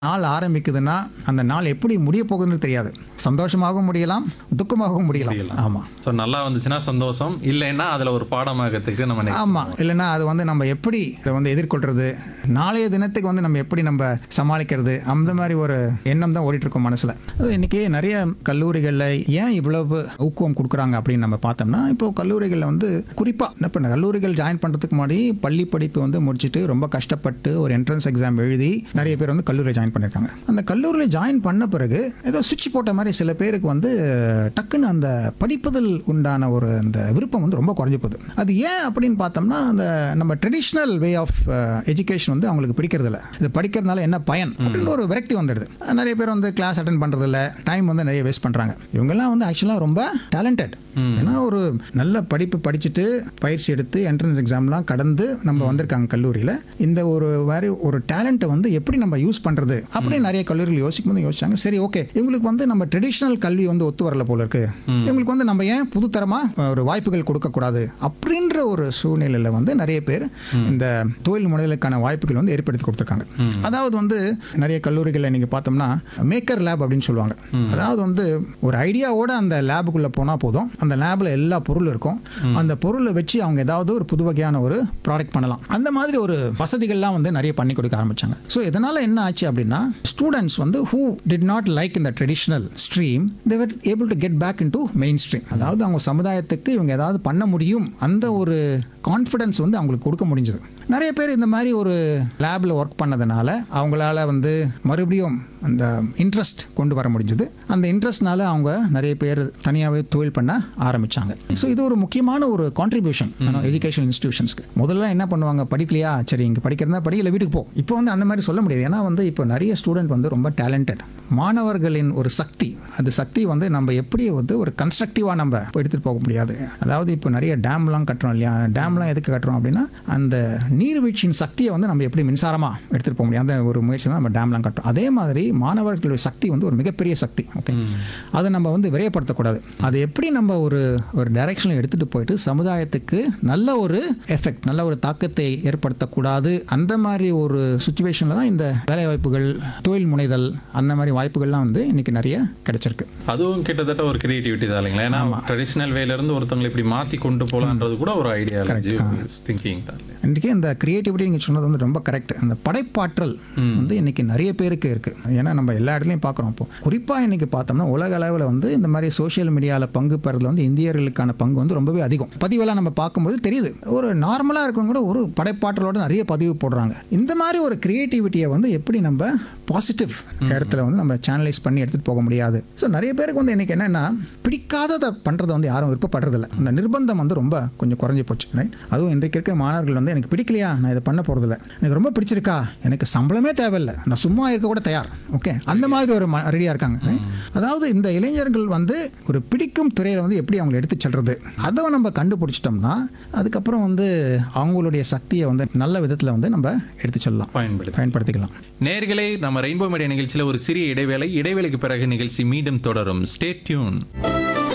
நாள் ஆரம்பிக்குதுன்னா அந்த நாள் எப்படி முடிய போகுதுன்னு தெரியாது. சந்தோஷமாகவும் முடியலாம், துக்கமாகவும் முடியலாம். ஆமாம். ஸோ நல்லா வந்துச்சுன்னா சந்தோஷம், இல்லைன்னா அதில் ஒரு பாடமாகத்துக்கு நம்ம ஆமாம். இல்லைன்னா அது வந்து நம்ம எப்படி இதை வந்து எதிர்கொள்கிறது, நாளைய தினத்துக்கு வந்து நம்ம எப்படி நம்ம சமாளிக்கிறது, அந்த மாதிரி ஒரு எண்ணம் தான் ஓடிட்டுருக்கோம் மனசில். அது இன்றைக்கி நிறைய கல்லூரிகளில் ஏன் இவ்வளவு ஊக்குவம் கொடுக்குறாங்க அப்படின்னு நம்ம பார்த்தோம்னா, இப்போது கல்லூரிகளில் வந்து குறிப்பாக இப்போ கல்லூரிகள் ஜாயின் பண்ணுறதுக்கு முன்னாடி பள்ளி படிப்பு வந்து முடிச்சுட்டு ரொம்ப கஷ்டப்பட்டு ஒரு என்ட்ரன்ஸ் எக்ஸாம் எழுதி நிறைய பேர் வந்து கல்லூரியில் ஜாயின் பண்ணியிருக்காங்க. அந்த கல்லூரியில் ஜாயின் பண்ண பிறகு ஏதோ சுவிட்ச் போட்ட மாதிரி சில பேருக்கு வந்து டக்குன்னு அந்த படிப்பதில் உண்டான ஒரு அந்த விருப்பம் வந்து ரொம்ப குறைஞ்சி போகுது. அது ஏன் அப்படின்னு பார்த்தோம்னா, அந்த நம்ம ட்ரெடிஷ்னல் வே ஆஃப் எஜுகேஷன் வந்து அவங்களுக்கு பிடிக்கிறதில்ல. இது படிக்கிறதுனால என்ன பயன் அப்படின்னு ஒரு விரக்தி வந்துடுது. நிறைய பேர் வந்து கிளாஸ் அட்டென்ட் பண்ணுறதில்ல, டைம் வந்து நிறைய வேஸ்ட் பண்ணுறாங்க. இவங்கெல்லாம் வந்து ஆக்சுவலாக ரொம்ப டேலண்டட். ஏன்னா ஒரு நல்ல படிப்பு படிச்சுட்டு பயிற்சி எடுத்து என்ட்ரன்ஸ் எக்ஸாம்லாம் கடந்து நம்ம வந்திருக்காங்க கல்லூரியில். இந்த ஒரு மாதிரி ஒரு டேலண்ட்டை வந்து எப்படி நம்ம யூஸ் பண்ணுறது அப்படின்னு நிறைய கல்லூரிகள் யோசிக்கும் போது யோசிச்சாங்க, சரி ஓகே இவங்களுக்கு வந்து நம்ம ட்ரெடிஷ்னல் கல்வி வந்து ஒத்து வரல போல இருக்கு, இவங்களுக்கு வந்து நம்ம ஏன் புதுத்தரமாக ஒரு வாய்ப்புகள் கொடுக்கக்கூடாது அப்படின்ற ஒரு சூழ்நிலையில் வந்து நிறைய பேர் இந்த தொழில் முனைதலுக்கான வாய்ப்புகள் வந்து ஏற்படுத்தி கொடுத்துருக்காங்க. அதாவது வந்து நிறைய கல்லூரிகளில் நீங்கள் பார்த்தோம்னா மேக்கர் லேப் அப்படின்னு சொல்லுவாங்க. அதாவது வந்து ஒரு ஐடியாவோட அந்த லேபுக்குள்ளே போனால் போதும், அந்த லேபில் எல்லா பொருளும் இருக்கும், அந்த பொருளை வச்சு அவங்க ஏதாவது ஒரு புது வகையான ஒரு ப்ராடக்ட் பண்ணலாம். அந்த மாதிரி ஒரு வசதிகள்லாம் வந்து நிறைய பண்ணி கொடுக்க ஆரம்பிச்சாங்க. ஸோ இதனால் என்ன ஆச்சு அப்படின்னா, ஸ்டூடெண்ட்ஸ் வந்து who did not like in the traditional stream, they were able to get back into mainstream. அதாவது அவங்க சமுதாயத்துக்கு இவங்க ஏதாவது பண்ண முடியும், அந்த ஒரு கான்ஃபிடன்ஸ் வந்து அவங்களுக்கு கொடுக்க முடிஞ்சது. நிறைய பேர் இந்த மாதிரி ஒரு லேபில் ஒர்க் பண்ணதுனால அவங்களால வந்து மறுபடியும் அந்த இன்ட்ரெஸ்ட் கொண்டு வர முடிஞ்சது. அந்த இன்ட்ரெஸ்ட்னால அவங்க நிறைய பேர் தனியாகவே தொழில் பண்ண ஆரம்பித்தாங்க. ஸோ இது ஒரு முக்கியமான ஒரு கான்ட்ரிபியூஷன் எஜுகேஷன் இன்ஸ்டிடியூஷன்ஸ்க்கு. முதல்ல என்ன பண்ணுவாங்க, படிக்கலையா சரி இங்கே படிக்கிறதா படிக்கல வீட்டுக்கு போ. இப்போ வந்து அந்த மாதிரி சொல்ல முடியாது. ஏன்னா வந்து இப்போ நிறைய ஸ்டூடெண்ட் வந்து ரொம்ப டேலண்டட். மாணவர்களின் ஒரு சக்தி, அந்த சக்தி வந்து நம்ம எப்படி வந்து ஒரு கன்ஸ்ட்ரக்டிவாக நம்ம எடுத்துகிட்டு போக முடியாது. அதாவது இப்போ நிறைய டேம்லாம் கட்டுறோம் இல்லையா, டேம்லாம் எதுக்கு கட்டுறோம் அப்படின்னா அந்த நீர்வீழ்ச்சியின் சக்தியை வந்து நம்ம எப்படி மின்சாரமாக எடுத்துகிட்டு போக முடியும், அந்த ஒரு முயற்சி தான் நம்ம டேம்லாம் கட்டுறோம். அதே மாதிரி மாணவர்களுடைய சக்தி வந்து ஒரு மிகப்பெரிய சக்தி. ஓகே, அதை நம்ம வந்து விரையப்படுத்தக்கூடாது. அதை எப்படி நம்ம ஒரு டைரக்ஷனில் எடுத்துகிட்டு போயிட்டு சமுதாயத்துக்கு நல்ல ஒரு எஃபெக்ட், நல்ல ஒரு தாக்கத்தை ஏற்படுத்தக்கூடாது, அந்த மாதிரி ஒரு சுச்சுவேஷனில் தான் இந்த வேலை வாய்ப்புகள், தொழில் முனைதல், அந்த மாதிரி வாய்ப்புகள்லாம் வந்து இன்னைக்கு நிறைய கிடைச்சிருக்கு. அதுவும் கிட்டத்தட்ட ஒரு கிரியேட்டிவிட்டி தான் இல்லைங்களா? ஏன்னா ட்ரெடிஷ்னல் வேல இருந்து ஒருத்தவங்களை இப்படி மாற்றி கொண்டு போகலான்றது கூட ஒரு ஐடியா திங்கிங் தான். இன்றைக்கி இந்த கிரியேட்டிவிட்டி நீங்கள் சொன்னது வந்து ரொம்ப கரெக்ட். அந்த படைப்பாற்றல் வந்து இன்னைக்கு நிறைய பேருக்கு இருக்குது. ஏன்னா நம்ம எல்லா இடத்துலையும் பார்க்குறோம். இப்போ குறிப்பாக இன்னைக்கு பார்த்தோம்னா உலக அளவில் வந்து இந்த மாதிரி சோஷியல் மீடியாவில் பங்கு பெறதுல வந்து இந்தியர்களுக்கான பங்கு வந்து ரொம்பவே அதிகம். பதிவெல்லாம் நம்ம பார்க்கும்போது தெரியுது, ஒரு நார்மலாக இருக்கவங்க கூட ஒரு படைப்பாற்றலோட நிறைய பதிவு போடுறாங்க. இந்த மாதிரி ஒரு கிரியேட்டிவிட்டியை வந்து எப்படி நம்ம பாசிட்டிவ் இடத்துல வந்து நம்ம சேனலைஸ் பண்ணி எடுத்துகிட்டு போக முடியாது. ஸோ நிறைய பேருக்கு வந்து இன்னைக்கு என்னென்னா பிடிக்காததை பண்ணுறதை வந்து யாரும் விருப்பப்படுறதில்ல. இந்த நிர்பந்தம் வந்து ரொம்ப கொஞ்சம் குறைஞ்சி போச்சு. ரைட். அதுவும் இன்றைக்கு இருக்க மாணவர்கள் வந்து எனக்கு பிடிக்கலையா நான் இதை பண்ண போகிறதில்ல, எனக்கு ரொம்ப பிடிச்சிருக்கா எனக்கு சம்பளமே தேவையில்லை, நான் சும்மா இருக்க கூட தயார், ஓகே அந்த மாதிரி ஒரு ரெடியாக இருக்காங்க. அதாவது இந்த இளைஞர்கள் வந்து ஒரு பிடிக்கும் துறையில் வந்து எப்படி அவங்களை எடுத்து செல்றது, அதை நம்ம கண்டுபிடிச்சிட்டோம்னா அதுக்கப்புறம் வந்து அவங்களுடைய சக்தியை வந்து நல்ல விதத்தில் வந்து நம்ம எடுத்து செல்லலாம், பயன்படுத்திக்கலாம். நேயர்களே, நம்ம ரெயின்போ மீடியா நிகழ்ச்சியில் ஒரு சிறிய இடைவேளைக்கு பிறகு நிகழ்ச்சி மீண்டும் தொடரும். Stay tune.